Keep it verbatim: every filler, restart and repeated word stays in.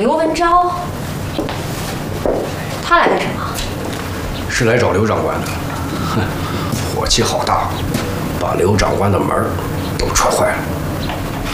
刘文昭，他来干什么？ 是来找刘长官的。哼，火气好大，把刘长官的门都踹坏了。